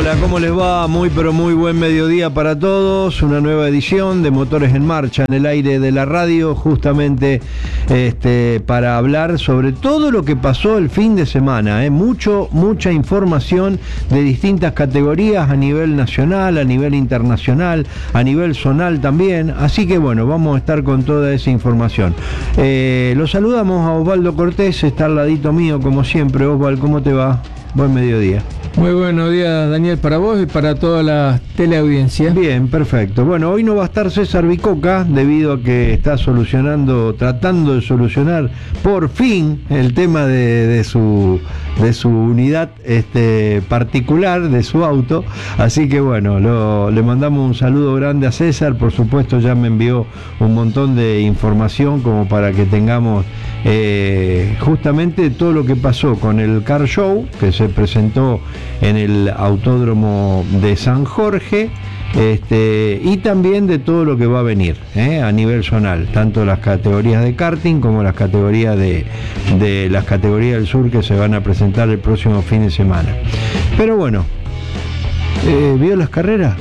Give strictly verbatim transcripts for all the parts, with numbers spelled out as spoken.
Hola, ¿cómo les va? Muy pero muy buen mediodía para todos. Una nueva edición de Motores en Marcha en el aire de la radio, justamente este, para hablar sobre todo lo que pasó el fin de semana. ¿eh? Mucho, mucha información de distintas categorías a nivel nacional, a nivel internacional, a nivel zonal también. Así que bueno, vamos a estar con toda esa información. Eh, lo saludamos a Osvaldo Cortés, está al ladito mío como siempre. Osvaldo, ¿cómo te va? Buen mediodía. Muy buenos días, Daniel, para vos y para toda la teleaudiencia. Bien, perfecto. Bueno, hoy no va a estar César Bicoca debido a que está solucionando, tratando de solucionar por fin el tema de, de su de su unidad este, particular, de su auto. Así que bueno, lo, le mandamos un saludo grande a César. Por supuesto, ya me envió un montón de información como para que tengamos eh, justamente todo lo que pasó con el Car Show que se presentó en el Autódromo de San Jorge, este, y también de todo lo que va a venir ¿eh? a nivel zonal, tanto las categorías de karting como las categorías de, de las categorías del sur que se van a presentar el próximo fin de semana. Pero bueno, eh, ¿vio las carreras?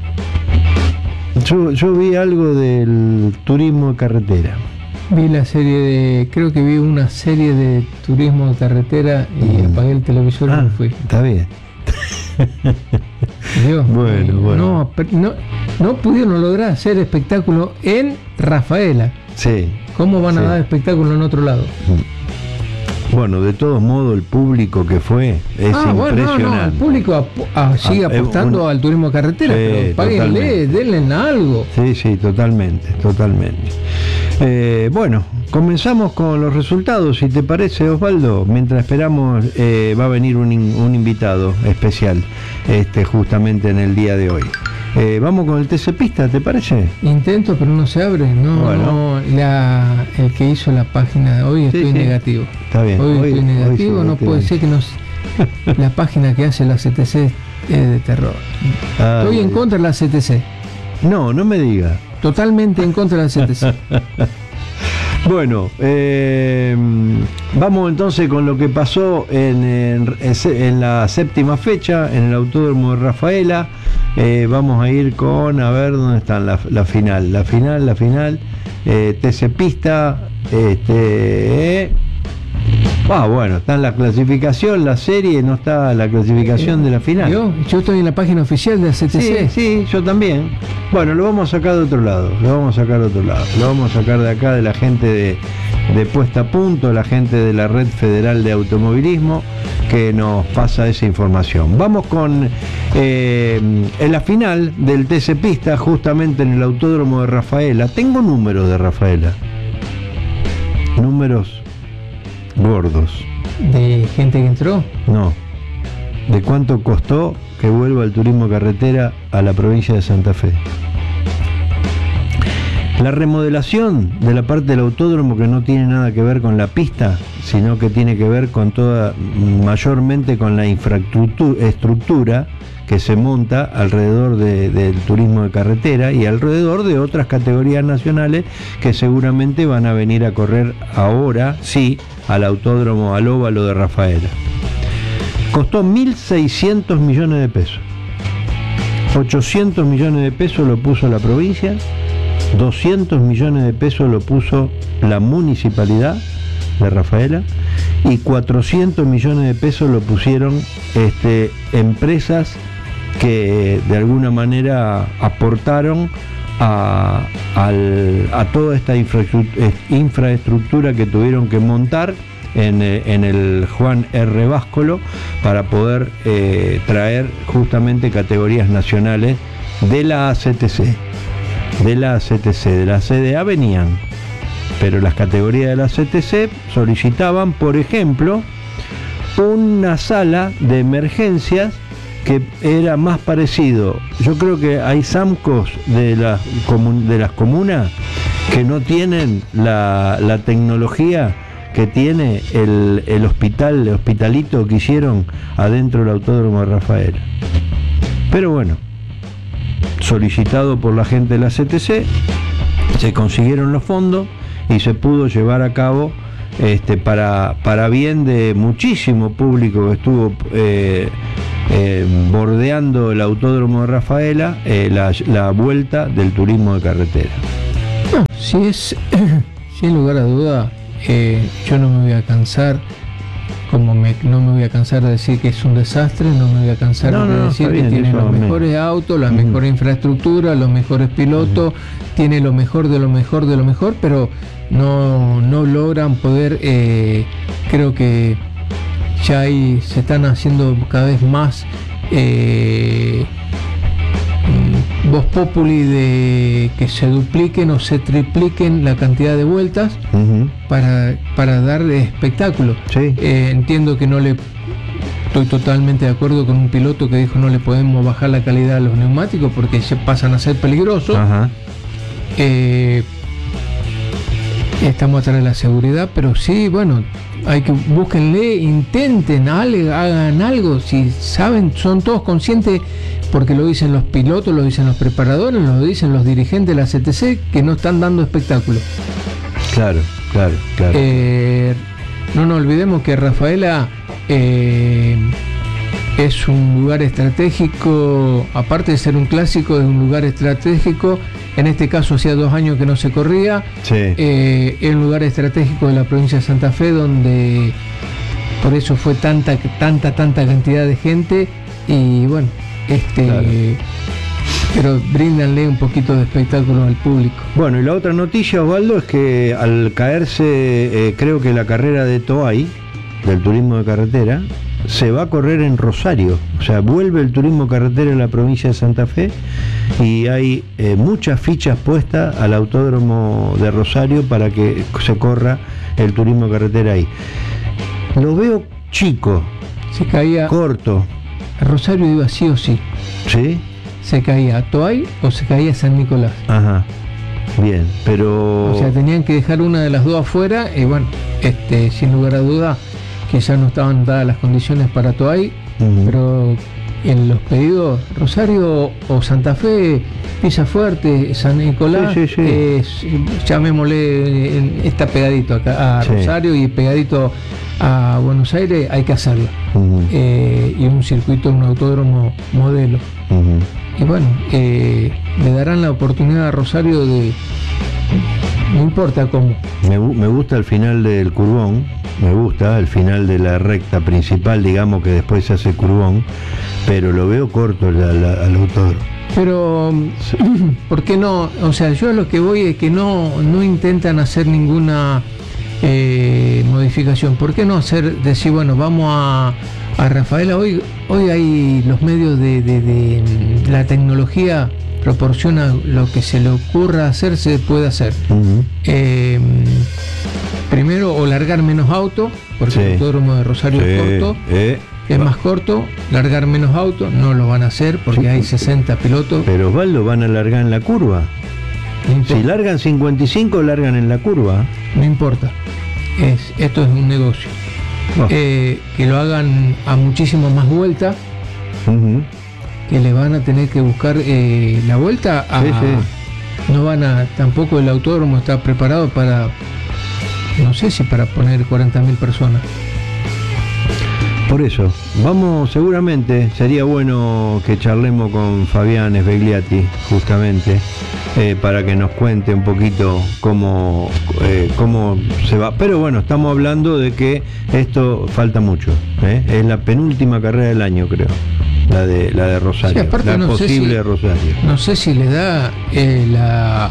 Yo, yo vi algo del turismo de carretera. Vi la serie de, creo que vi una serie de turismo de carretera y mm. apagué el televisor ah, y me fui. Está bien. Dios, bueno, bueno. No, no, no pudieron lograr hacer espectáculo en Rafaela. Sí. ¿Cómo van a sí. dar espectáculo en otro lado? Bueno, de todos modos, el público que fue es ah, impresionante. Bueno, no, no, el público ap ah, sigue ah, apostando un... al turismo de carretera, sí, pero páguenle, denle algo. Sí, sí, totalmente, totalmente. Eh, bueno, comenzamos con los resultados, si te parece, Osvaldo. Mientras esperamos, eh, va a venir un, in un invitado especial, este, justamente en el día de hoy. Eh, vamos con el T C Pista, ¿te parece? Intento, pero no se abre. No, bueno. no la, el que hizo la página de hoy estoy sí, sí. negativo. Está bien. Hoy, hoy estoy negativo, hoy no puede bien. ser que nos la página que hace la C T C es de terror. Ah, estoy en contra de la C T C. No, no me diga. Totalmente en contra de la C T C. Bueno, eh, vamos entonces con lo que pasó en, en, en la séptima fecha en el Autódromo de Rafaela. Eh, vamos a ir con, a ver dónde están la, la final, la final, la final, eh, T C Pista, este, eh, ah, bueno, está en la clasificación, la serie, no está la clasificación de la final. Yo, yo estoy en la página oficial de la C T C. Sí, sí, yo también. Bueno, lo vamos a sacar de otro lado, lo vamos a sacar de otro lado, lo vamos a sacar de acá, de la gente de, de Puesta a Punto, la gente de la Red Federal de Automovilismo, que nos pasa esa información. Vamos con eh, en la final del T C Pista, justamente en el Autódromo de Rafaela. Tengo números de Rafaela, números gordos. ¿De gente que entró? No. ¿De cuánto costó que vuelva el turismo carretera a la provincia de Santa Fe? La remodelación de la parte del autódromo, que no tiene nada que ver con la pista, sino que tiene que ver con toda, mayormente con la infraestructura que se monta alrededor de, del turismo de carretera y alrededor de otras categorías nacionales que seguramente van a venir a correr ahora, sí, al autódromo, al óvalo de Rafaela. Costó mil seiscientos millones de pesos. ochocientos millones de pesos lo puso la provincia, doscientos millones de pesos lo puso la municipalidad de Rafaela y cuatrocientos millones de pesos lo pusieron este, empresas que de alguna manera aportaron a, al, a toda esta infraestructura, infraestructura que tuvieron que montar en, en el Juan R. Báscolo para poder eh, traer justamente categorías nacionales de la A C T C. De la A C T C, de la C D A venían, pero las categorías de la C T C solicitaban, por ejemplo, una sala de emergencias que era más parecido. Yo creo que hay SAMCOs de las, de las comunas que no tienen la, la tecnología que tiene el, el hospital, el hospitalito que hicieron adentro del Autódromo de Rafaela. Pero bueno, solicitado por la gente de la C T C, se consiguieron los fondos y se pudo llevar a cabo este, para, para bien de muchísimo público que estuvo eh, eh, bordeando el autódromo de Rafaela, eh, la, la vuelta del turismo de carretera. No, si es, sin lugar a duda, eh, yo no me voy a cansar, como me, no me voy a cansar de decir que es un desastre, no me voy a cansar no, de no, decir bien, que tiene los bien. mejores autos, la uh-huh. mejor infraestructura, los mejores pilotos, uh-huh. tiene lo mejor de lo mejor de lo mejor, pero no, no logran poder, eh, creo que ya ahí se están haciendo cada vez más eh, voz populi de que se dupliquen o se tripliquen la cantidad de vueltas uh-huh. para, para dar espectáculo. Sí. Eh, entiendo que no le estoy totalmente de acuerdo con un piloto que dijo no le podemos bajar la calidad a los neumáticos porque se pasan a ser peligrosos. Uh-huh. Eh, estamos atrás de la seguridad, pero sí, bueno, hay que búsquenle, intenten, hagan algo, si saben, son todos conscientes, porque lo dicen los pilotos, lo dicen los preparadores, lo dicen los dirigentes de la C T C, que no están dando espectáculo. Claro, claro, claro. Eh, no nos olvidemos que Rafaela eh, es un lugar estratégico, aparte de ser un clásico, es un lugar estratégico. En este caso hacía dos años que no se corría. Sí. Eh, es un lugar estratégico de la provincia de Santa Fe, donde por eso fue tanta, tanta, tanta cantidad de gente. Y bueno, este, claro. pero bríndanle un poquito de espectáculo al público. Bueno, y la otra noticia, Osvaldo, es que al caerse, eh, creo que la carrera de Toay, del turismo de carretera, se va a correr en Rosario, o sea, vuelve el turismo carretera en la provincia de Santa Fe y hay eh, muchas fichas puestas al autódromo de Rosario para que se corra el turismo carretera ahí. Lo veo chico, se caía, corto. Rosario iba sí o sí. ¿Sí? Se caía a Toay o se caía a San Nicolás. Ajá. Bien, pero... O sea, tenían que dejar una de las dos afuera y bueno, este, sin lugar a duda, quizás no estaban dadas las condiciones para Toay, uh-huh. pero en los pedidos, Rosario o Santa Fe, Pisa Fuerte, San Nicolás, sí, sí, sí. Es, llamémosle, está pegadito acá a sí. Rosario y pegadito a Buenos Aires, hay que hacerlo. Uh-huh. Eh, y un circuito, un autódromo modelo. Uh-huh. Y bueno, eh, le darán la oportunidad a Rosario de... No importa cómo. Me, me gusta el final del curbón, me gusta el final de la recta principal, digamos que después se hace curbón, pero lo veo corto la, la, al autódromo. Pero, sí. ¿por qué no? O sea, yo a lo que voy es que no, no intentan hacer ninguna eh, modificación. ¿Por qué no hacer, decir, bueno, vamos a, a Rafaela? Hoy, hoy hay los medios de, de, de, de la tecnología proporciona lo que se le ocurra hacer, se puede hacer. Uh-huh. Eh, primero, o largar menos autos, porque sí. el autódromo de Rosario sí. es corto, eh. es más corto, largar menos autos, no lo van a hacer porque sí. hay sesenta pilotos. Pero Osvaldo, van a largar en la curva. No si largan cincuenta y cinco, largan en la curva. No importa, es, esto es un negocio. Oh. Eh, que lo hagan a muchísimas más vueltas. Uh-huh. Que le van a tener que buscar eh, la vuelta a, sí, sí. no van a, tampoco el autódromo está preparado para, no sé si para poner cuarenta mil personas. Por eso, vamos, seguramente sería bueno que charlemos con Fabián Svegliati, justamente, eh, para que nos cuente un poquito cómo, eh, cómo se va. Pero bueno, estamos hablando de que esto falta mucho, ¿eh? Es la penúltima carrera del año, creo. La de, la de Rosario, sí, la no posible si, de Rosario. No sé si le da eh, la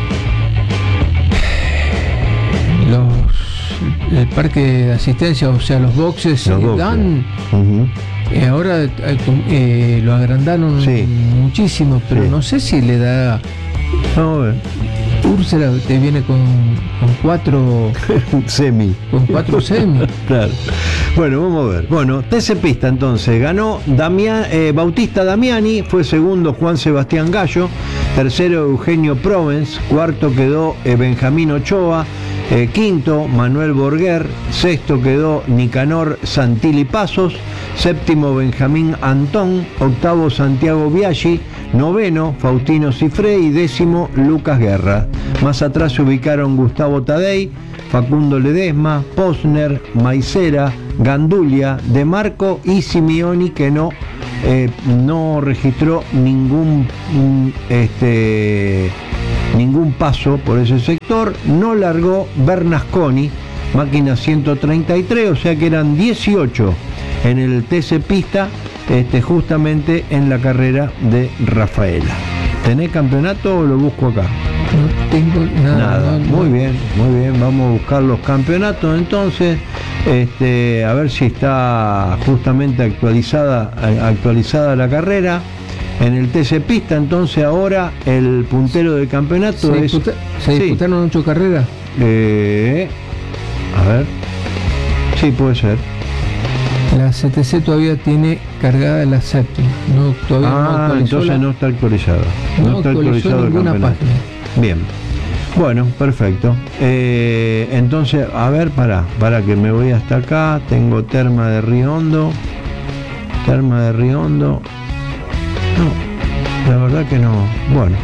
los el parque de asistencia, o sea, los boxes, los le boxes. dan. Uh-huh. Eh, ahora eh, lo agrandaron sí. muchísimo, pero sí. no sé si le da. No, eh. Úrsula te viene con, con cuatro semi. Con cuatro semi. Claro. Bueno, vamos a ver. Bueno, T C Pista entonces. Ganó Damián, eh, Bautista Damiani, fue segundo Juan Sebastián Gallo, tercero Eugenio Provence, cuarto quedó eh, Benjamín Ochoa, eh, quinto Manuel Borguer, sexto quedó Nicanor Santilli Pasos, séptimo Benjamín Antón, octavo Santiago Biaggi, noveno Faustino Cifré y décimo Lucas Guerra. Más atrás se ubicaron Gustavo Tadei, Facundo Ledesma, Posner, Maicera, Gandulia, De Marco y Simeoni, que no eh, no registró ningún este, ningún paso por ese sector. No largó Bernasconi, máquina ciento treinta y tres, o sea que eran dieciocho en el T C Pista, este, justamente en la carrera de Rafaela. ¿Tenés campeonato o lo busco acá? No tengo nada. Nada. No, muy no. bien, muy bien. Vamos a buscar los campeonatos entonces. Este, a ver si está justamente actualizada, actualizada la carrera. En el T C Pista, entonces ahora el puntero del campeonato ¿Se, es. disputa, ¿se sí. disputaron ocho carreras? Eh, a ver. Sí, puede ser. La C T C todavía tiene cargada la séptima. No, todavía no Ah, actualizó entonces la- no está actualizado. no No está actualizó actualizado el ninguna campeonato. página. Bien. Bueno, perfecto. Eh, entonces, a ver, para, para que me voy hasta acá. Tengo Terma de Río Hondo. Terma de Río Hondo. No, la verdad que no. Bueno.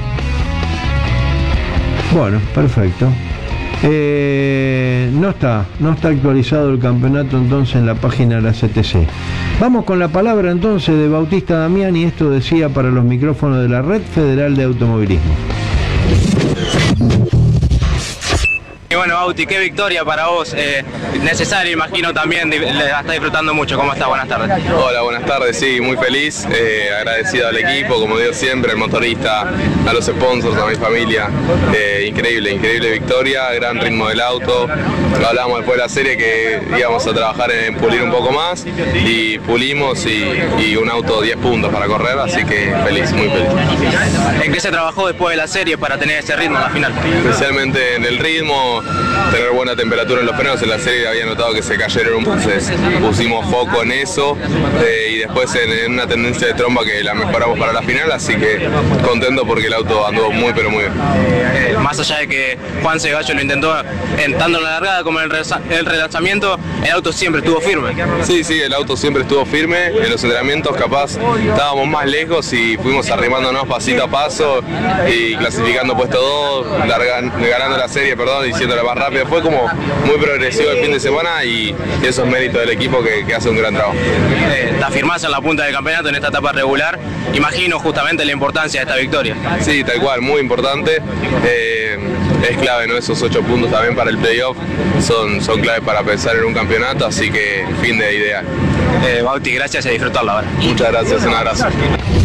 Bueno, perfecto. Eh, no está, no está actualizado el campeonato entonces en la página de la C T C. Vamos con la palabra entonces de Bautista Damián, y esto decía para los micrófonos de la Red Federal de Automovilismo. Y bueno, Bauti, qué victoria para vos, eh, necesaria, imagino también, di- le estás disfrutando mucho. ¿Cómo estás? Buenas tardes. Hola, buenas tardes, sí, muy feliz, eh, agradecido al equipo, como digo siempre, al motorista, a los sponsors, a mi familia, eh, increíble, increíble victoria, gran ritmo del auto. Hablábamos después de la serie que íbamos a trabajar en pulir un poco más y pulimos y, y un auto diez puntos para correr, así que feliz, muy feliz. ¿En qué se trabajó después de la serie para tener ese ritmo en la final? Especialmente en el ritmo, tener buena temperatura en los frenos. En la serie había notado que se cayeron un poco, entonces pusimos foco en eso, eh, y después en, en una tendencia de tromba que la mejoramos para la final, así que contento porque el auto anduvo muy pero muy bien. Eh, más allá de que Juan Segallo lo intentó en, tanto en la largada como en el, reza- el relanzamiento, el auto siempre estuvo firme. Sí, sí, el auto siempre estuvo firme, en los entrenamientos capaz estábamos más lejos y fuimos arrimándonos pasito a paso y clasificando puesto dos, largan- ganando la serie, perdón, y siendo la más rápida. Fue como muy progresivo el fin de semana y eso es mérito del equipo que, que hace un gran trabajo. Eh, te afirmás en la punta del campeonato en esta etapa regular. Imagino justamente la importancia de esta victoria. Sí, tal cual, muy importante. Eh, es clave, ¿no? Esos ocho puntos también para el playoff son, son claves para pensar en un campeonato, así que fin de ideal. Eh, Bauti, gracias y a disfrutarla ahora. Muchas gracias, un abrazo.